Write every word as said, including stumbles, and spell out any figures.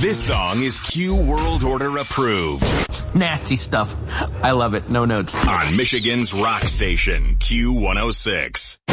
This song is Q World Order approved. Nasty stuff. I love it. No notes. On Michigan's rock station, Q one oh six.